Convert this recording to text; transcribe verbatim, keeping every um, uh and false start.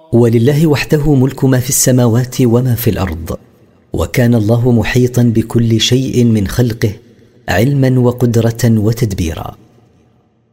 ولله وحده ملك ما في السماوات وما في الأرض، وكان الله محيطا بكل شيء من خلقه علما وقدرة وتدبيرا.